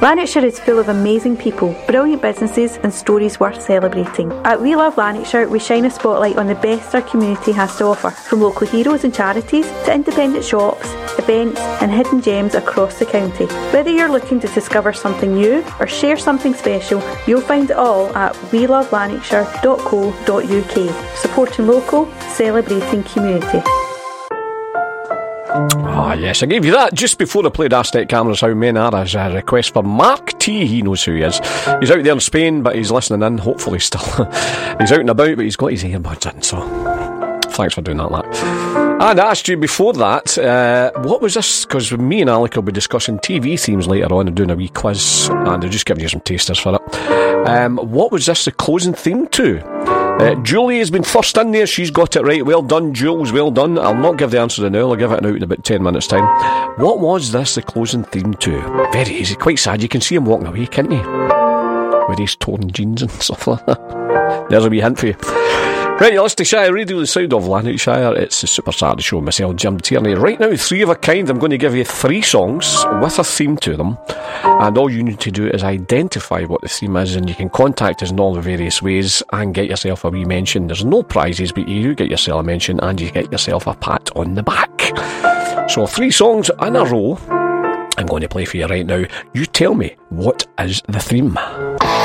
Lanarkshire is full of amazing people, brilliant businesses and stories worth celebrating. At We Love Lanarkshire, we shine a spotlight on the best our community has to offer, from local heroes and charities to independent shops, events and hidden gems across the county. Whether you're looking to discover something new or share something special, you'll find it all at welovelanarkshire.co.uk. Supporting local, celebrating community. Ah, yes, I gave you that just before I played Aztec Cameras How Men Are as a request for Mark T. He knows who he is. He's out there in Spain, but he's listening in, hopefully still. He's out and about, but he's got his earbuds in, so thanks for doing that, Mark. And I asked you before that, what was this? Because me and Alec will be discussing TV themes later on and doing a wee quiz, and I'll just give you some tasters for it. What was this the closing theme to? Julie has been first in there. She's got it right. Well done, Jules. Well done. I'll not give the answer now. I'll give it out in about 10 minutes' time. What was this the closing theme to? Very easy. Quite sad. You can see him walking away, can't you? With his torn jeans and stuff like that. There's a wee hint for you. Right, you're listening to Shire Radio, the sound of Lanarkshire. It's the Super Saturday Show, myself, Jim Tierney. Right now, 3 of a kind. I'm going to give you 3 songs with a theme to them. And all you need to do is identify what the theme is, and you can contact us in all the various ways and get yourself a wee mention. There's no prizes, but you do get yourself a mention and you get yourself a pat on the back. So 3 songs in a row I'm going to play for you right now. You tell me, what is the theme?